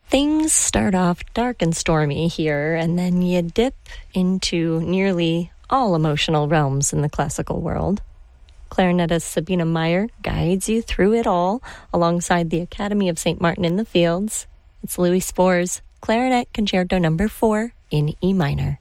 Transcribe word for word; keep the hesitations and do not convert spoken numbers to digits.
Things start off dark and stormy here, and then you dip into nearly all emotional realms in the classical world. Clarinetist Sabina Meyer guides you through it all alongside the Academy of Saint Martin in the Fields. It's Louis Spohr's Clarinet Concerto Number four in E minor.